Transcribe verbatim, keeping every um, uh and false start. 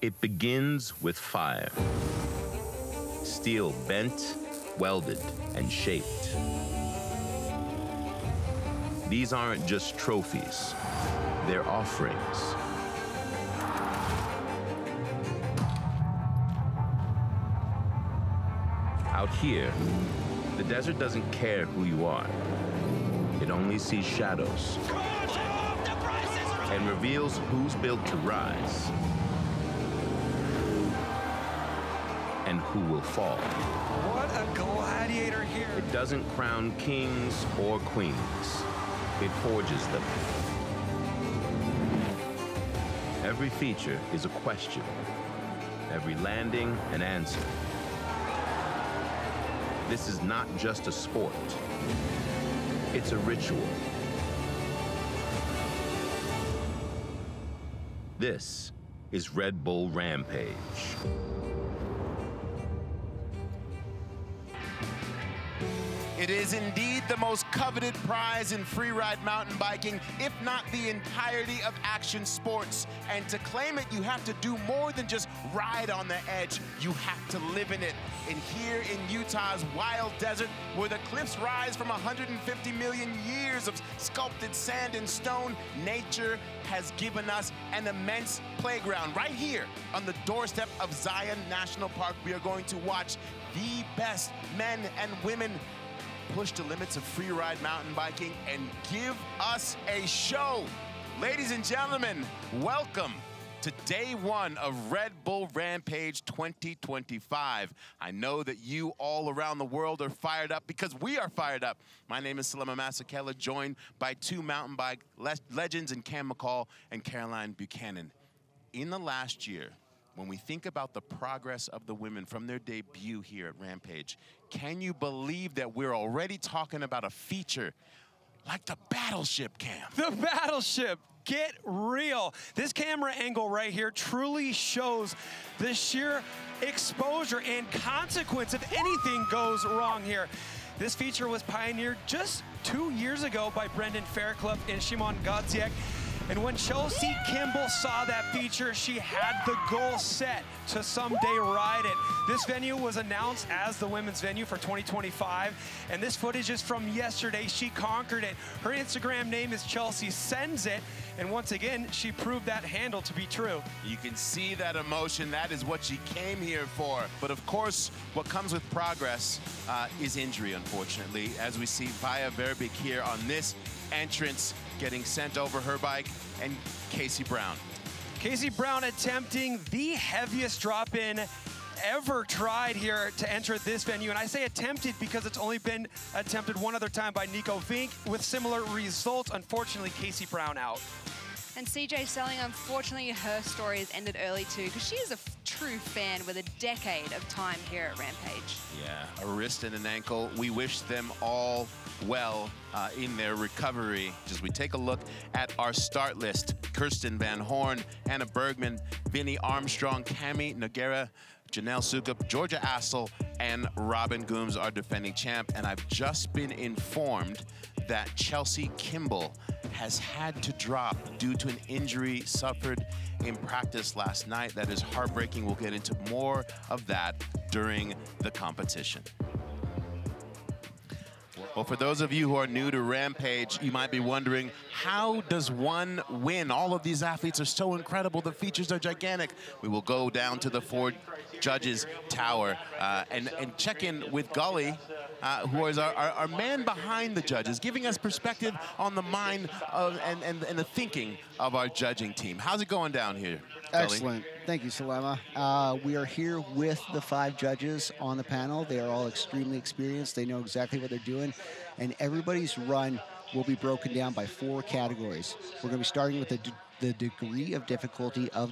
It begins with fire. Steel bent, welded, and shaped. These aren't just trophies, they're offerings. Out here, the desert doesn't care who you are. It only sees shadows and reveals who's built to rise and who will fall. What a gladiator here. It doesn't crown kings or queens. It forges them. Every feature is a question. Every landing, an answer. This is not just a sport. It's a ritual. This is Red Bull Rampage. It is indeed the most coveted prize in freeride mountain biking, if not the entirety of action sports. And to claim it, you have to do more than just ride on the edge. You have to live in it. And here in Utah's wild desert, where the cliffs rise from one hundred fifty million years of sculpted sand and stone, nature has given us an immense playground. Right here on the doorstep of Zion National Park, we are going to watch the best men and women push the limits of freeride mountain biking and give us a show. Ladies and gentlemen, welcome to day one of Red Bull Rampage twenty twenty-five. I know that you all around the world are fired up because we are fired up. My name is Salema Masakela, joined by two mountain bike le legends in Cam McCall and Caroline Buchanan. In the last year, when we think about the progress of the women from their debut here at Rampage, can you believe that we're already talking about a feature like the Battleship, Cam? The Battleship, get real. This camera angle right here truly shows the sheer exposure and consequence if anything goes wrong here. This feature was pioneered just two years ago by Brendan Fairclough and Shimon Godziak. And when Chelsea Kimball saw that feature, she had the goal set to someday ride it. This venue was announced as the women's venue for twenty twenty-five, and this footage is from yesterday. She conquered it. Her Instagram name is Chelsea Sends It, and once again, she proved that handle to be true. You can see that emotion. That is what she came here for. But of course, what comes with progress uh, is injury, unfortunately, as we see Paya Verbeek here on this entrance, getting sent over her bike, and Casey Brown. Casey Brown attempting the heaviest drop-in ever tried here to enter this venue. And I say attempted because it's only been attempted one other time by Nico Vink with similar results. Unfortunately, Casey Brown out. And C J Selling, unfortunately, her story has ended early too, because she is a true fan with a decade of time here at Rampage. Yeah, a wrist and an ankle. We wish them all well uh, in their recovery. As we take a look at our start list, Kirsten Van Horn, Anna Bergman, Vinnie Armstrong, Cami Noguera, Janelle Sukup, Georgia Assel, and Robin Gooms are defending champ. And I've just been informed that Chelsea Kimball has had to drop due to an injury suffered in practice last night. That is heartbreaking. We'll get into more of that during the competition. Well, for those of you who are new to Rampage, you might be wondering, how does one win? All of these athletes are so incredible. The features are gigantic. We will go down to the four judges tower uh, and, and check in with Gully, uh, who is our, our, our man behind the judges, giving us perspective on the mind of, and, and, and the thinking of our judging team. How's it going down here, Gully? Excellent. Thank you, Salema. Uh, we are here with the five judges on the panel. They are all extremely experienced. They know exactly what they're doing. And everybody's run will be broken down by four categories. We're going to be starting with the, the degree of difficulty of